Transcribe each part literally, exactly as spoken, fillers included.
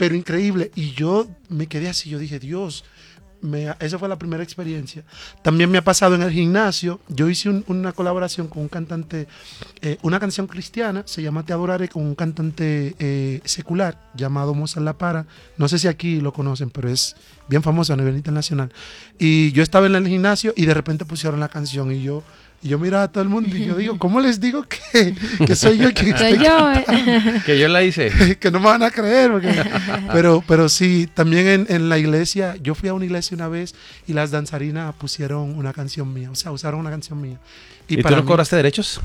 pero increíble. Y yo me quedé así, yo dije, Dios, me, esa fue la primera experiencia. También me ha pasado en el gimnasio. Yo hice un, una colaboración con un cantante, eh, una canción cristiana, se llama Te Adoraré, con un cantante eh, secular llamado Mozart La Para. No sé si aquí lo conocen, pero es bien famoso a nivel internacional. Y yo estaba en el gimnasio y de repente pusieron la canción y yo... Y yo miraba a todo el mundo y yo digo, ¿cómo les digo que, que soy yo quien soy estoy yo, cantando? eh. Que yo la hice. Que no me van a creer. Porque, pero, pero sí, también en, en la iglesia, yo fui a una iglesia una vez y las danzarinas pusieron una canción mía, o sea, usaron una canción mía. ¿Y, ¿Y para tú no mí, cobraste derechos?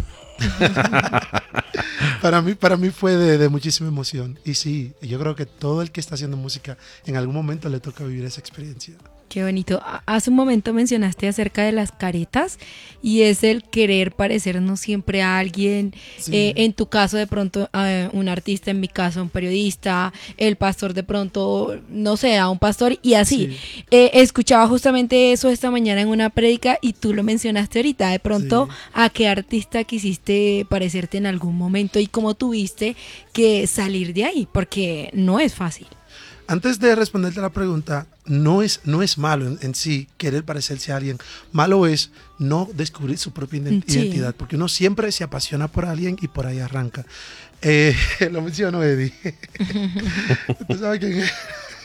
para mí, para mí fue de, de muchísima emoción. Y sí, yo creo que todo el que está haciendo música, en algún momento le toca vivir esa experiencia. Qué bonito. Hace un momento mencionaste acerca de las caretas y es el querer parecernos siempre a alguien. Sí. Eh, en tu caso de pronto eh, un artista, en mi caso un periodista, el pastor de pronto, no sé, a un pastor y así. Sí. Eh, escuchaba justamente eso esta mañana en una prédica y tú lo mencionaste ahorita. De pronto, sí. ¿A qué artista quisiste parecerte en algún momento y cómo tuviste que salir de ahí? Porque no es fácil. Antes de responderte la pregunta, no es, no es malo en, en sí querer parecerse a alguien. Malo es no descubrir su propia ident- sí. identidad, porque uno siempre se apasiona por alguien y por ahí arranca. Eh, lo menciono Eddie. ¿Tú sabes quién es?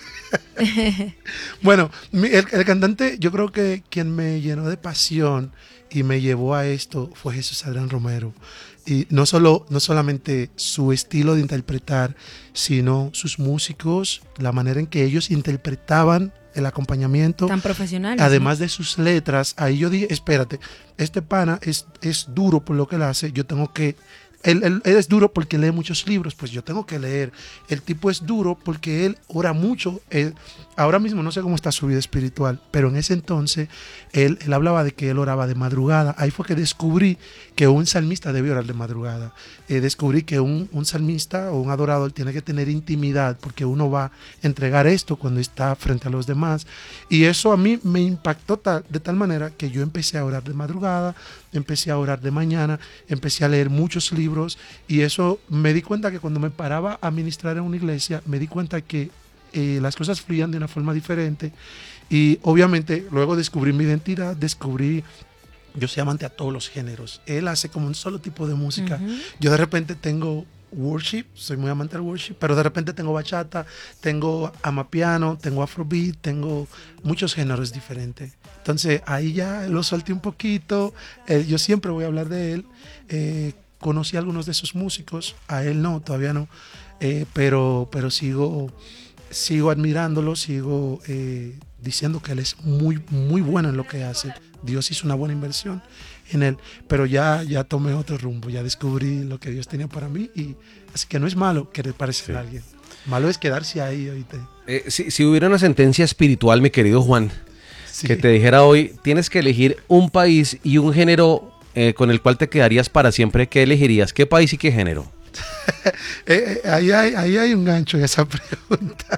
Bueno, mi, el, el cantante, yo creo que quien me llenó de pasión y me llevó a esto fue Jesús Adrián Romero. Y no solo, no solamente su estilo de interpretar, sino sus músicos, la manera en que ellos interpretaban el acompañamiento. Tan profesionales. Además, ¿no? de sus letras, ahí yo dije, espérate, este pana es, es duro por lo que él hace, yo tengo que... Él, él, él es duro porque lee muchos libros, pues yo tengo que leer. El tipo es duro porque él ora mucho. Él, ahora mismo no sé cómo está su vida espiritual, pero en ese entonces él, él hablaba de que él oraba de madrugada. Ahí fue que descubrí que un salmista debe orar de madrugada. Eh, descubrí que un, un salmista o un adorador tiene que tener intimidad porque uno va a entregar esto cuando está frente a los demás. Y eso a mí me impactó tal, de tal manera que yo empecé a orar de madrugada, empecé a orar de mañana, empecé a leer muchos libros. Y eso me di cuenta que cuando me paraba a ministrar en una iglesia, me di cuenta que eh, las cosas fluían de una forma diferente. Y obviamente luego descubrí mi identidad, descubrí, yo soy amante a todos los géneros. Él hace como un solo tipo de música. Uh-huh. Yo de repente tengo worship, soy muy amante del worship, pero de repente tengo bachata, tengo amapiano, tengo afrobeat, tengo muchos géneros diferentes. Entonces ahí ya lo solté un poquito. Eh, yo siempre voy a hablar de él. Eh, Conocí a algunos de sus músicos, a él no, todavía no, eh, pero, pero sigo, sigo admirándolo, sigo eh, diciendo que él es muy, muy bueno en lo que hace. Dios hizo una buena inversión en él, pero ya, ya tomé otro rumbo, ya descubrí lo que Dios tenía para mí, y así que no es malo querer parecer sí. a alguien, malo es quedarse ahí. Ahorita. Eh, si, si hubiera una sentencia espiritual, mi querido Juan, sí. que te dijera hoy, tienes que elegir un país y un género Eh, con el cual te quedarías para siempre, ¿qué elegirías? ¿Qué país y qué género? eh, eh, ahí, hay, ahí hay un gancho en esa pregunta.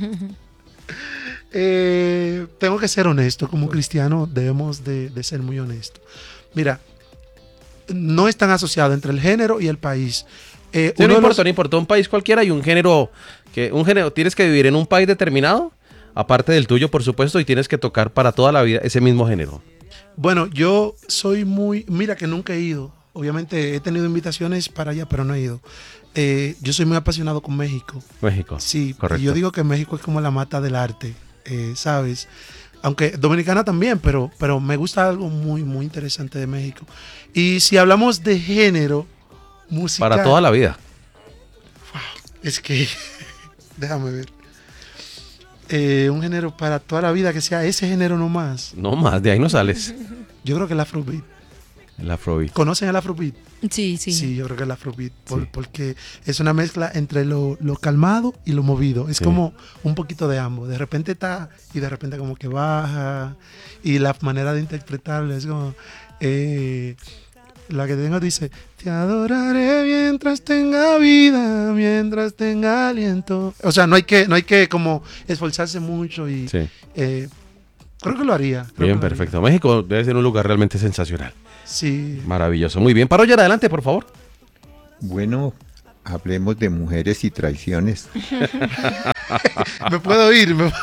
eh, tengo que ser honesto, como cristiano debemos de, de ser muy honestos. Mira, no están asociados entre el género y el país. Eh, sí, no importa, los... no importa, un país cualquiera y un género, que un género, tienes que vivir en un país determinado, aparte del tuyo, por supuesto, y tienes que tocar para toda la vida ese mismo género. Bueno, yo soy muy... Mira que nunca he ido. Obviamente he tenido invitaciones para allá, pero no he ido. Eh, yo soy muy apasionado con México. México. Sí, correcto. Y yo digo que México es como la mata del arte, eh, ¿sabes? Aunque Dominicana también, pero, pero me gusta algo muy, muy interesante de México. Y si hablamos de género musical... Para toda la vida. Wow, es que... déjame ver. Eh, un género para toda la vida, que sea ese género nomás. No más, de ahí no sales. Yo creo que el afrobeat. El afrobeat. ¿Conocen el afrobeat? Sí, sí. Sí, yo creo que el afrobeat, por, sí. porque es una mezcla entre lo, lo calmado y lo movido. Es sí. como un poquito de ambos. De repente está y de repente como que baja. Y la manera de interpretarlo es como... Eh, la que tengo dice: te adoraré mientras tenga vida, mientras tenga aliento. O sea, no hay que, no hay que como esforzarse mucho y sí. eh, creo que lo haría. Creo bien, que lo perfecto. haría. México debe ser un lugar realmente sensacional. Sí. Maravilloso. Muy bien. Paroller, adelante, por favor. Bueno, hablemos de mujeres y traiciones. me puedo ir. Me...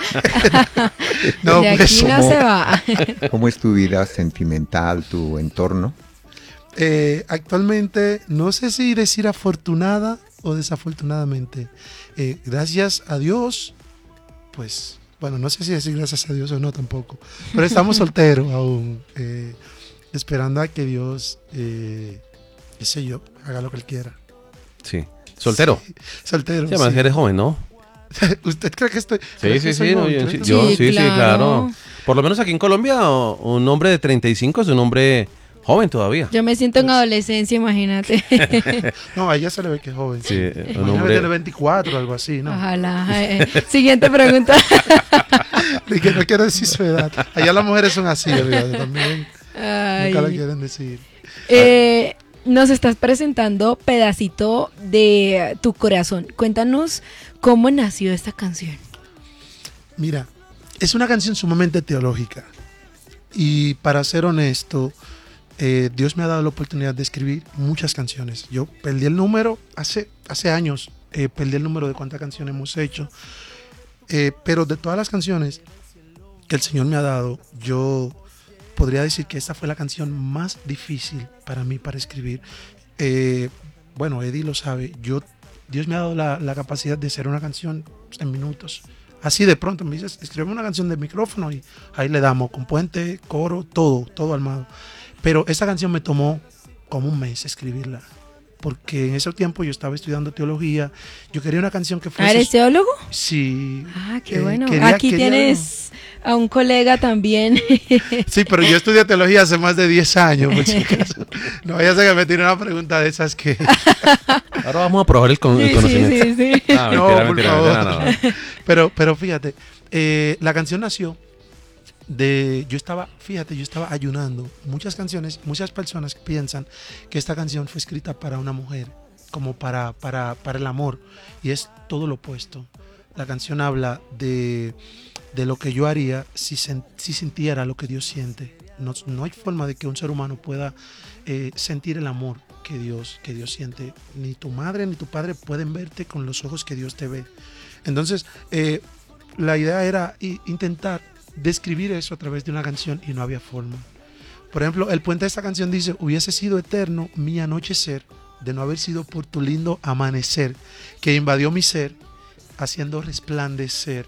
no, de pues, aquí no ¿cómo? se va. ¿Cómo es tu vida sentimental, tu entorno? Eh, actualmente, no sé si decir afortunada o desafortunadamente. Eh, gracias a Dios, pues, bueno, no sé si decir gracias a Dios o no tampoco, pero estamos solteros aún, eh, esperando a que Dios, eh, qué sé yo, haga lo que Él quiera. Sí. ¿Soltero? Sí, soltero. Sí, además sí. eres joven, ¿no? ¿Usted cree que estoy? Sí, cree sí, que soy sí, no, joven? yo, ¿Cree que sí, yo soy- sí, sí, claro. claro. Por lo menos aquí en Colombia, o- un hombre de treinta y cinco es un hombre joven todavía. Yo me siento en adolescencia, imagínate. No, a ella se le ve que es joven. Sí, un Imagínate, hombre. tiene veinticuatro o algo así, ¿no? Ojalá. Eh, siguiente pregunta. Y que no quiero decir su edad. Allá las mujeres son así, olvídate, también. Ay. Nunca la quieren decir. Eh, nos estás presentando pedacito de tu corazón. Cuéntanos cómo nació esta canción. Mira, es una canción sumamente teológica. Y para ser honesto, eh, Dios me ha dado la oportunidad de escribir muchas canciones. Yo perdí el número hace, hace años, eh, perdí el número de cuántas canciones hemos hecho. Eh, pero de todas las canciones que el Señor me ha dado, yo podría decir que esta fue la canción más difícil para mí para escribir. Eh, bueno, Eddie lo sabe, yo, Dios me ha dado la, la capacidad de hacer una canción en minutos. Así de pronto me dices, escribe una canción de micrófono y ahí le damos con puente, coro, todo, todo armado. Pero esta canción me tomó como un mes escribirla. Porque en ese tiempo yo estaba estudiando teología. Yo quería una canción que fuese... Ah, ¿eres teólogo? Sí. Ah, qué eh, bueno. quería- Aquí quería- tienes a un colega también. Sí, pero yo estudié teología hace más de diez años, por si acaso. No vaya a ser que me tire una pregunta de esas que... Ahora vamos a probar el, con- el Sí, conocimiento. sí, sí, sí. Ah, No, mentira, por mentira, favor. mentira, no, no. Pero, pero fíjate, eh, la canción nació de... Yo estaba, fíjate, yo estaba ayunando. Muchas canciones, muchas personas piensan que esta canción fue escrita para una mujer, como para, para, para el amor. Y es todo lo opuesto. La canción habla de, de lo que yo haría si, sen- si sintiera lo que Dios siente. No, no hay forma de que un ser humano pueda eh, sentir el amor que Dios, que Dios siente. Ni tu madre ni tu padre pueden verte con los ojos que Dios te ve. Entonces, eh, la idea era i- intentar describir eso a través de una canción y no había forma. Por ejemplo, el puente de esta canción dice: hubiese sido eterno mi anochecer de no haber sido por tu lindo amanecer que invadió mi ser, haciendo resplandecer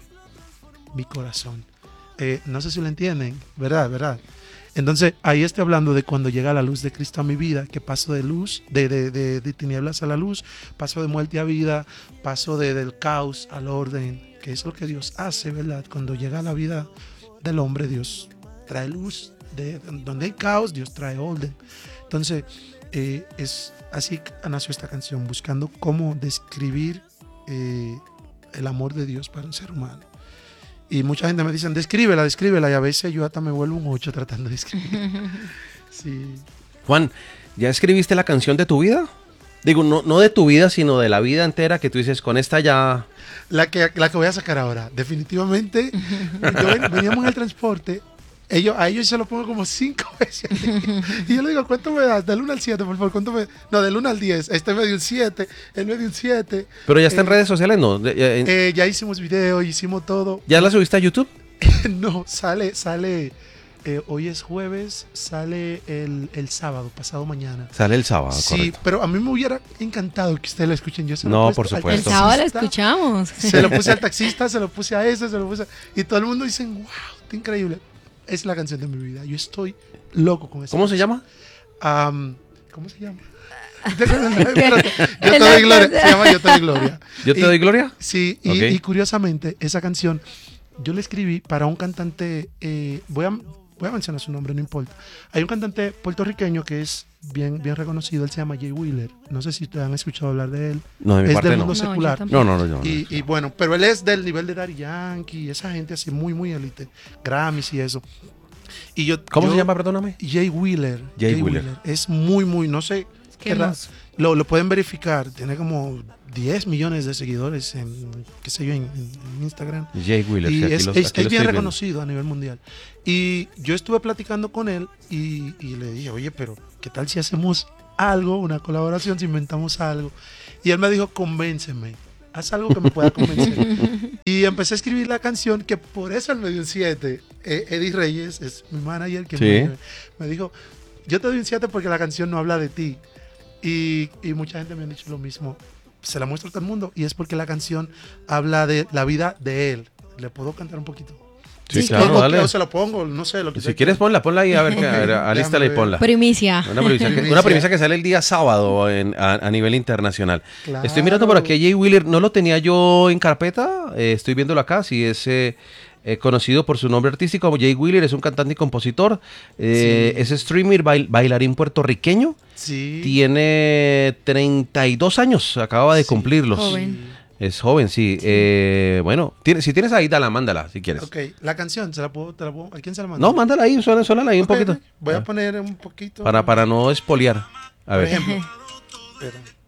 mi corazón. Eh, no sé si lo entienden, ¿verdad? ¿verdad? Entonces ahí estoy hablando de cuando llega la luz de Cristo a mi vida, que paso de luz, de, de, de, de tinieblas a la luz, paso de muerte a vida, paso de, del caos al orden, que es lo que Dios hace, ¿verdad? Cuando llega a la vida del hombre, Dios trae luz. De, donde hay caos, Dios trae orden. Entonces, eh, es así que nació esta canción, buscando cómo describir eh, el amor de Dios para un ser humano. Y mucha gente me dice, descríbela, descríbela, y a veces yo hasta me vuelvo un ocho tratando de escribir. Sí. Juan, ¿ya escribiste la canción de tu vida? Digo, no, no de tu vida, sino de la vida entera, que tú dices, con esta ya... La que, la que voy a sacar ahora, definitivamente, yo ven- veníamos en el transporte, ellos, a ellos se lo pongo como cinco veces. Y yo le digo, ¿cuánto me das? Del uno al siete, por favor, ¿cuánto me...? No, del uno al diez, este me dio un siete, él me dio un siete. Pero ya está en Eh, redes sociales, ¿no? Ya, ya- Eh, ya hicimos video, hicimos todo. ¿ya la subiste a YouTube? No, sale, sale, eh, hoy es jueves, sale el, el sábado, pasado mañana. Sale el sábado, Sí, correcto. pero a mí me hubiera encantado que ustedes lo escuchen. Yo se lo No, he puesto por al El supuesto. sábado la taxista, escuchamos. Se lo puse al taxista, se lo puse a ese, se lo puse a... Y todo el mundo dice, wow, está increíble. Es la canción de mi vida. Yo estoy loco con esa ¿Cómo se canción. llama? Am, ¿Cómo se llama? Espérate, yo te doy gloria. Se llama Yo te doy gloria. ¿Yo te Y- doy gloria? Sí, y, Ok. y curiosamente, esa canción yo la escribí para un cantante, eh, voy, a, voy a mencionar su nombre, no importa. Hay un cantante puertorriqueño que es bien, bien reconocido, él se llama Jay Wheeler. No sé si ustedes han escuchado hablar de él. No, de mi Es parte del no. mundo No, yo secular. tampoco. No, no, no. no, no. Y, y bueno, pero él es del nivel de Daddy Yankee, esa gente así muy, muy élite, Grammys y eso. Y yo, ¿Cómo yo- se llama, perdóname? Jay Wheeler. Jay Wheeler. Es muy, muy, no sé. Qué qué ra- hermoso. lo, lo pueden verificar. Tiene como diez millones de seguidores en, qué sé yo, en, en- en Instagram. Jay Wheeler. Y sí, aquí es, lo- es- aquí es lo bien estoy viendo. reconocido a nivel mundial. Y yo estuve platicando con él y, y le dije, oye, pero ¿qué tal si hacemos algo, una colaboración, si inventamos algo? Y él me dijo, convénceme, haz algo que me pueda convencer. Y Y empecé a escribir la canción, que por eso él me dio un siete. Eh, Eddie Reyes es mi manager que Sí. me, me dijo, yo te doy un siete porque la canción no habla de ti. Y, y mucha gente me ha dicho lo mismo. Se la muestro a todo el mundo y es porque la canción habla de la vida de él. ¿Le puedo cantar un poquito? Sí, Sí, claro, o, dale. o se lo pongo, no sé. Lo que Si sea. quieres ponla, ponla ahí, a ver, que- a ver, alístala y Déjame ponla. Primicia. Una premisa, que, una premisa que sale el día sábado en- a, a nivel internacional. Claro. Estoy mirando por aquí a Jay Wheeler, no lo tenía yo en carpeta, eh, estoy viéndolo acá, si es eh, eh, conocido por su nombre artístico. Jay Wheeler es un cantante y compositor, eh, Sí. es streamer, bail- bailarín puertorriqueño, Sí. tiene treinta y dos años, acaba de Sí. cumplirlos. Joven. Es joven, sí. Eh, bueno, tiene- si tienes ahí, dala, mándala, si quieres. Ok, la canción, ¿se la puedo, te la puedo- ¿a quién se la mando? No, mándala ahí, suena, suena ahí un Ok, poquito. ok. Voy Ah, a poner un poquito. Para, para no espolear. A Por ver. ejemplo. Espera.